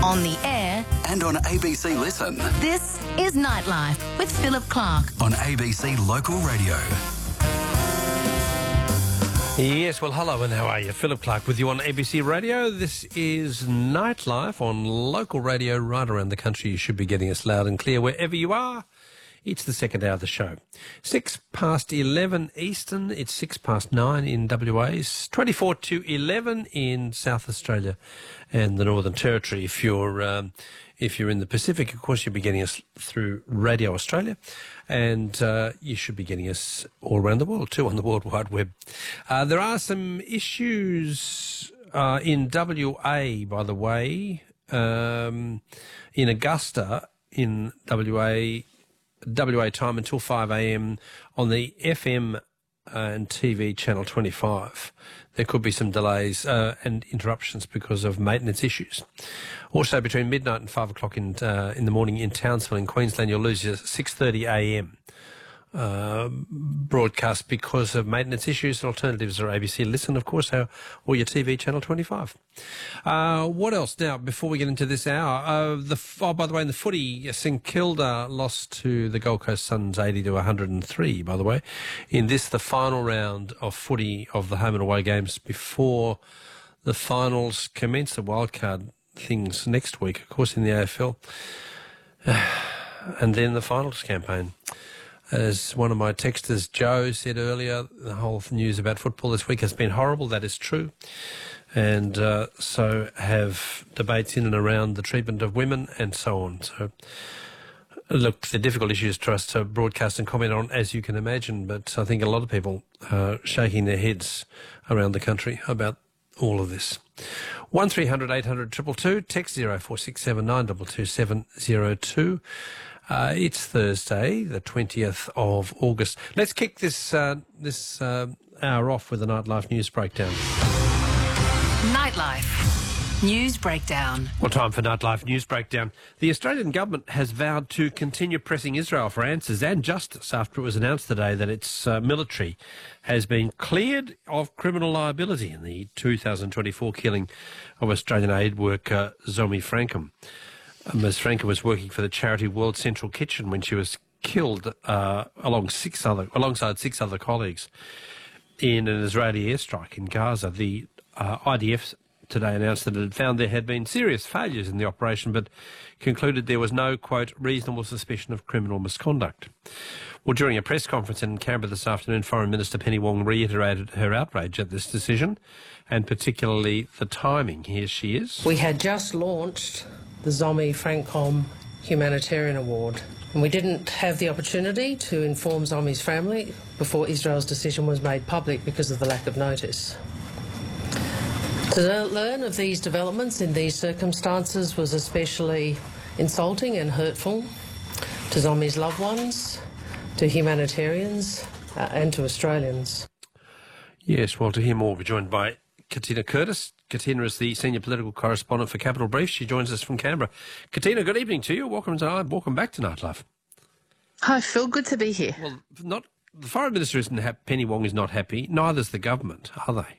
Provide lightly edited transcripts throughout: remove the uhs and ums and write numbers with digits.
On the air and on ABC Listen. This is Nightlife with Philip Clark on ABC Local Radio. Yes, well, hello and how are you? Philip Clark with you on ABC Radio. This is Nightlife on local radio right around the country. You should be getting us loud and clear wherever you are. It's the second hour of the show. 11:06 Eastern, it's 9:06 in WA, 11:24 in South Australia and the Northern Territory. If you're in the Pacific, of course, you'll be getting us through Radio Australia, and you should be getting us all around the world too on the World Wide Web. There are some issues in WA, by the way, in Augusta, in WA time until 5 a.m. on the FM and TV channel 25. There could be some delays and interruptions because of maintenance issues. Also, between midnight and 5 o'clock in the morning in Townsville in Queensland, you'll lose your 6:30 a.m. Broadcast because of maintenance issues. Alternatives are ABC Listen, of course, or your TV channel 25. What else? Now, before we get into this hour, by the way, in the footy, St Kilda lost to the Gold Coast Suns 80-103, by the way. In this, the final round of footy of the home and away games before the finals commence, the wildcard things next week, of course, in the AFL. And then the finals campaign. As one of my texters, Joe, said earlier, the whole news about football this week has been horrible. That is true. And so have debates in and around the treatment of women and so on. So, look, they're difficult issues for us to broadcast and comment on, as you can imagine, but I think a lot of people are shaking their heads around the country about all of this. 1300 800 222, text 0467 22702. It's Thursday, the 20th of August. Let's kick this hour off with a Nightlife News Breakdown. Nightlife News Breakdown. Well, time for Nightlife News Breakdown. The Australian government has vowed to continue pressing Israel for answers and justice after it was announced today that its military has been cleared of criminal liability in the 2024 killing of Australian aid worker Zomi Frankham. Ms. Frankham was working for the charity World Central Kitchen when she was killed alongside six other colleagues in an Israeli airstrike in Gaza. The IDF today announced that it had found there had been serious failures in the operation, but concluded there was no, quote, reasonable suspicion of criminal misconduct. Well, during a press conference in Canberra this afternoon, Foreign Minister Penny Wong reiterated her outrage at this decision, and particularly the timing. Here she is. We had just launched the Zomi Frankham Humanitarian Award, and we didn't have the opportunity to inform Zomi's family before Israel's decision was made public because of the lack of notice. To learn of these developments in these circumstances was especially insulting and hurtful to Zomi's loved ones, to humanitarians and to Australians. Yes, well, to hear more, we're joined by Katina Curtis. Katina is the senior political correspondent for Capital Brief. She joins us from Canberra. Katina, good evening to you. Welcome back to Nightlife. Hi, Phil. Good to be here. Well, the Foreign Minister isn't happy. Penny Wong is not happy. Neither's the government, are they?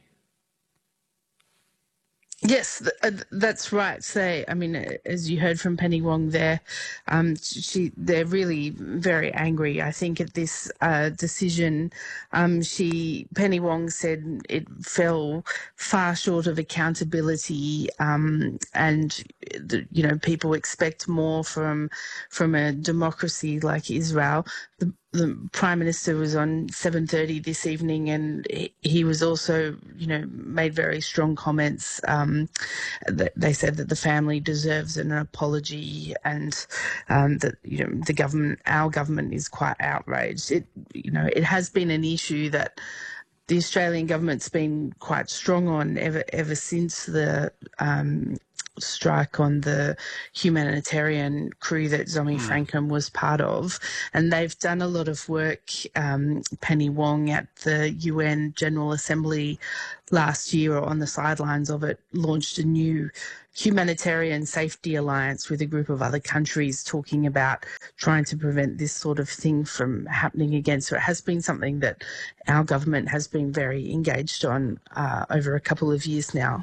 Yes, that's right. As you heard from Penny Wong there, they're really very angry, I think, at this decision. Penny Wong said it fell far short of accountability, and people expect more from a democracy like Israel. The Prime Minister was on 7:30 this evening, and he was also, made very strong comments. They said that the family deserves an apology, and that our government is quite outraged. It has been an issue that the Australian government's been quite strong on ever since the strike on the humanitarian crew that Zomi Frankham was part of. And they've done a lot of work, Penny Wong, at the UN General Assembly last year, or on the sidelines of it, launched a new humanitarian safety alliance with a group of other countries, talking about trying to prevent this sort of thing from happening again. So it has been something that our government has been very engaged on over a couple of years now.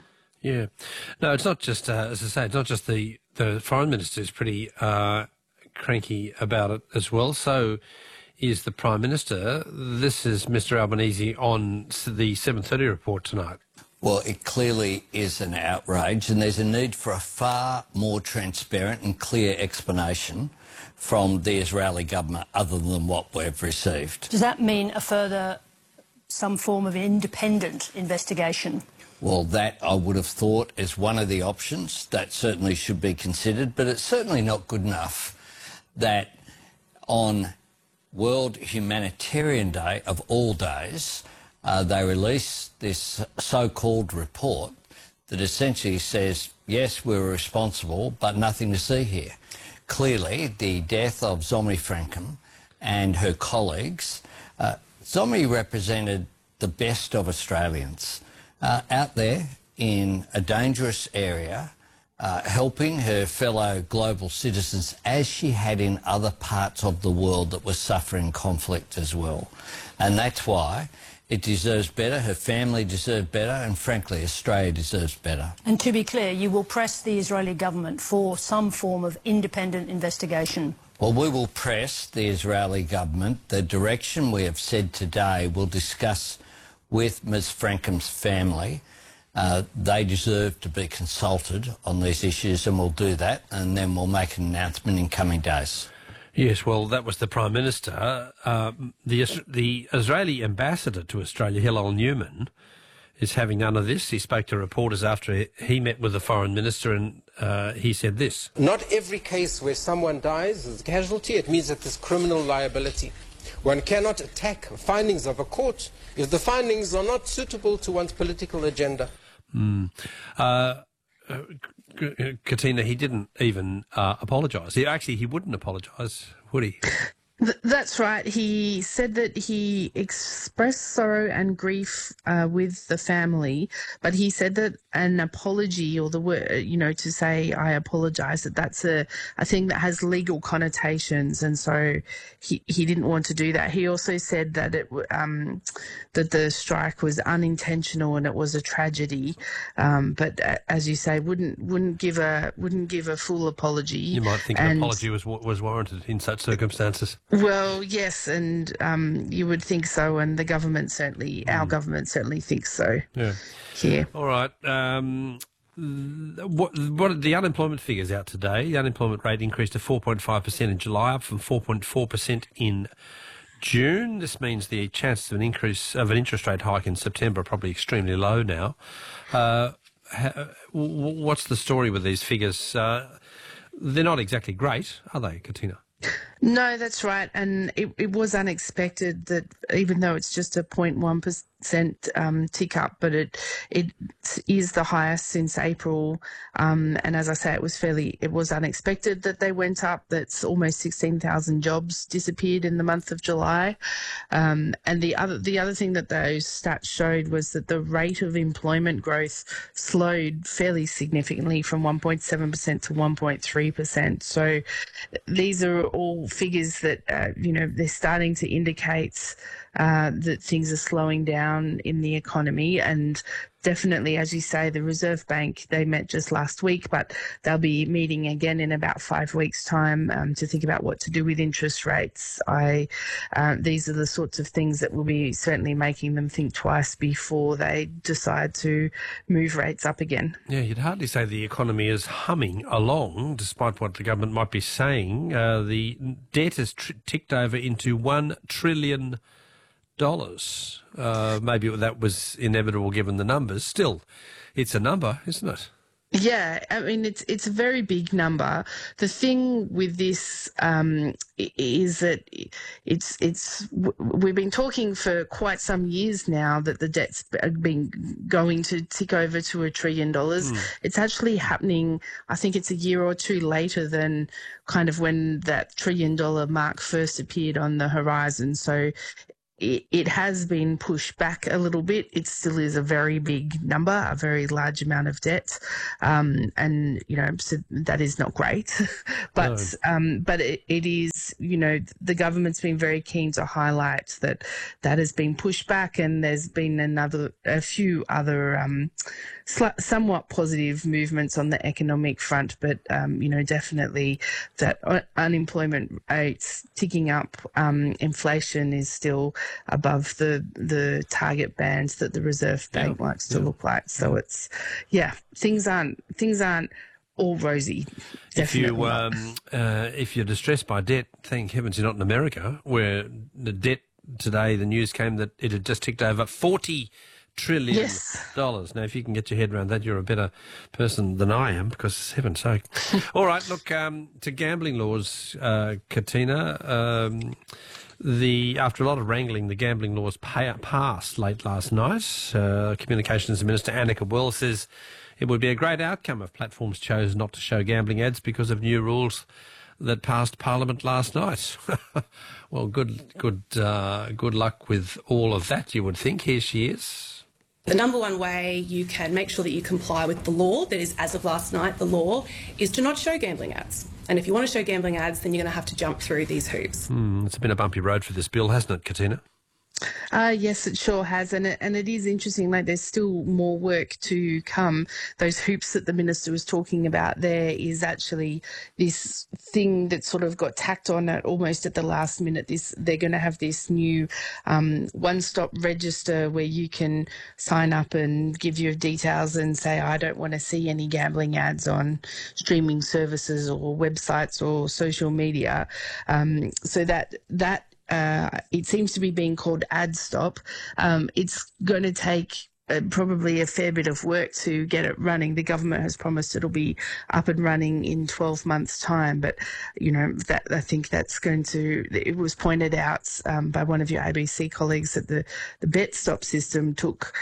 Yeah. No, it's not just, as I say, it's not just the Foreign Minister is pretty cranky about it as well. So is the Prime Minister. This is Mr Albanese on the 7:30 report tonight. Well, it clearly is an outrage, and there's a need for a far more transparent and clear explanation from the Israeli government other than what we've received. Does that mean a further, some form of independent investigation? Well, that I would have thought is one of the options. That certainly should be considered, but it's certainly not good enough that on World Humanitarian Day of all days, they release this so-called report that essentially says, yes, we were responsible, but nothing to see here. Clearly, the death of Zomi Frankham and her colleagues, Zomi represented the best of Australians out there in a dangerous area, helping her fellow global citizens as she had in other parts of the world that were suffering conflict as well. And that's why it deserves better, her family deserves better, and frankly, Australia deserves better. And to be clear, you will press the Israeli government for some form of independent investigation? Well, we will press the Israeli government. The direction we have said today we'll discuss with Ms Frankham's family. They deserve to be consulted on these issues, and we'll do that, and then we'll make an announcement in coming days. Yes, well, that was the Prime Minister. The Israeli ambassador to Australia, Hillel Newman, is having none of this. He spoke to reporters after he met with the Foreign Minister, and he said this. Not every case where someone dies is a casualty. It means that there's criminal liability. One cannot attack findings of a court if the findings are not suitable to one's political agenda. Katina, he didn't even apologise. He wouldn't apologise, would he? That's right. He said that he expressed sorrow and grief with the family, but he said that an apology, or the word, to say I apologise, that's a thing that has legal connotations, and so he didn't want to do that. He also said that that the strike was unintentional and it was a tragedy, but as you say, wouldn't give a full apology. You might think an apology was warranted in such circumstances. Well, yes, and you would think so, and the government certainly, our government certainly thinks so. Yeah. Here. All right. What are the unemployment figures out today? The unemployment rate increased to 4.5% in July, up from 4.4% in June. This means the chances of an increase of an interest rate hike in September are probably extremely low now. What's the story with these figures? They're not exactly great, are they, Katina? No, that's right, and it was unexpected that even though it's just a 0.1% tick up, but it is the highest since April, and as I say, it was unexpected that they went up. That's almost 16,000 jobs disappeared in the month of July, and the other thing that those stats showed was that the rate of employment growth slowed fairly significantly from 1.7% to 1.3%. So these are all figures that they're starting to indicate that things are slowing down in the economy, and definitely, as you say, the Reserve Bank, they met just last week, but they'll be meeting again in about 5 weeks' time to think about what to do with interest rates. These are the sorts of things that will be certainly making them think twice before they decide to move rates up again. Yeah, you'd hardly say the economy is humming along, despite what the government might be saying. The debt has ticked over into $1 trillion. Maybe that was inevitable given the numbers. Still, it's a number, isn't it? Yeah, I mean, it's a very big number. The thing with this is that we've been talking for quite some years now that the debt's been going to tick over to $1 trillion. It's actually happening, I think it's a year or two later than kind of when that $1 trillion mark first appeared on the horizon. So it has been pushed back a little bit. It still is a very big number, a very large amount of debt, and so that is not great. But it is, the government's been very keen to highlight that has been pushed back, and there's been a few other somewhat positive movements on the economic front, but definitely that unemployment rates ticking up, inflation is still above the target bands that the Reserve Bank likes to look like. So it's things aren't all rosy. If you're distressed by debt, thank heavens you're not in America, where the debt today, the news came that it had just ticked over $40 trillion. Now, if you can get your head around that, you're a better person than I am, because heaven's sake. All right, look, to gambling laws, Katina. After a lot of wrangling, the gambling laws passed late last night. Communications Minister Annika Wells says it would be a great outcome if platforms chose not to show gambling ads because of new rules that passed Parliament last night. Well, good luck with all of that, you would think. Here she is. The number one way you can make sure that you comply with the law, that is, as of last night, the law, is to not show gambling ads. And if you want to show gambling ads, then you're going to have to jump through these hoops. It's been a bumpy road for this bill, hasn't it, Katina? Yes, it sure has, and it is interesting. Like, there's still more work to come. Those hoops that the minister was talking about there is actually this thing that sort of got tacked on almost at the last minute. They're going to have this new one-stop register where you can sign up and give your details and say, I don't want to see any gambling ads on streaming services or websites or social media. So that it seems to be being called AdStop. It's going to take probably a fair bit of work to get it running. The government has promised it'll be up and running in 12 months' time, but that I think that's going to. It was pointed out by one of your ABC colleagues that the BetStop system took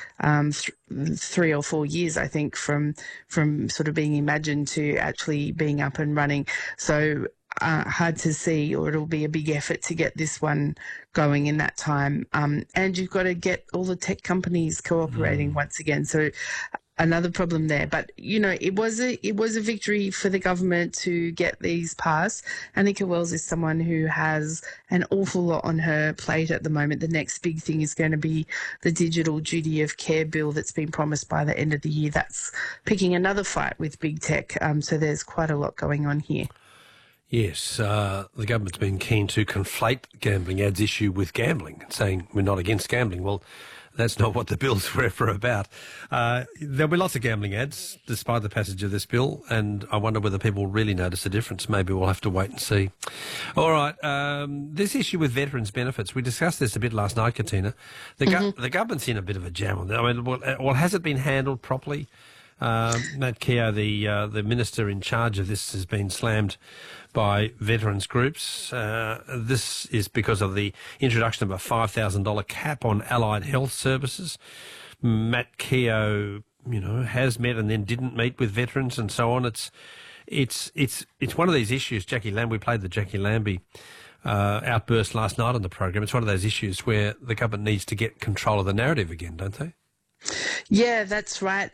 3 or 4 years, I think, from sort of being imagined to actually being up and running. So. Hard to see, or it'll be a big effort to get this one going in that time. And you've got to get all the tech companies cooperating once again. So another problem there. But, it was a victory for the government to get these passed. Annika Wells is someone who has an awful lot on her plate at the moment. The next big thing is going to be the digital duty of care bill that's been promised by the end of the year. That's picking another fight with big tech. So there's quite a lot going on here. Yes, the government's been keen to conflate the gambling ads issue with gambling, saying we're not against gambling. Well, that's not what the bill's were ever about. There'll be lots of gambling ads despite the passage of this bill, and I wonder whether people really notice the difference. Maybe we'll have to wait and see. All right, this issue with veterans' benefits, we discussed this a bit last night, Katina. The government's in a bit of a jam on that. I mean, well, has it been handled properly? Matt Keogh, the minister in charge of this, has been slammed by veterans groups. This is because of the introduction of a $5,000 cap on allied health services. Matt Keogh, has met and then didn't meet with veterans and so on. It's one of these issues. We played the Jackie Lambie outburst last night on the program. It's one of those issues where the government needs to get control of the narrative again, don't they? Yeah, that's right.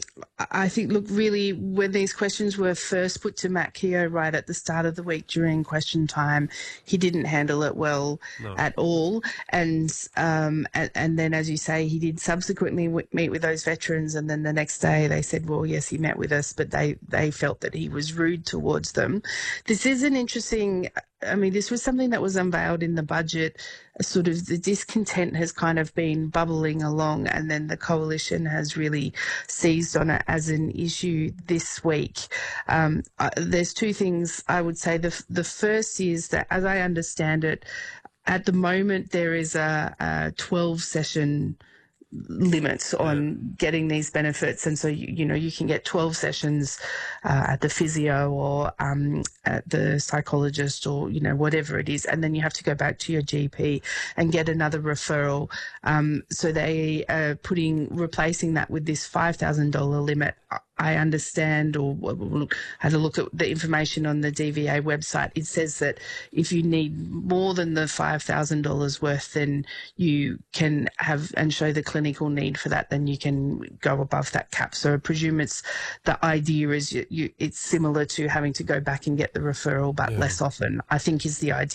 I think, look, really, when these questions were first put to Matt Keogh right at the start of the week during question time, he didn't handle it well at all. And then, as you say, he did subsequently meet with those veterans, and then the next day they said, well, yes, he met with us, but they felt that he was rude towards them. This is an interesting... this was something that was unveiled in the budget. Sort of the discontent has kind of been bubbling along, and then the coalition has really seized on it as an issue this week. There's two things I would say. The first is that, as I understand it, at the moment there is a 12-session limits on getting these benefits, and so you can get 12 sessions at the physio or at the psychologist or whatever it is, and then you have to go back to your GP and get another referral. So they are replacing that with this $5,000 limit. I understand or had a look at the information on the DVA website, it says that if you need more than the $5,000 worth, then you can have and show the clinical need for that, then you can go above that cap. So I presume the idea is it's similar to having to go back and get the referral, but less often, I think is the idea.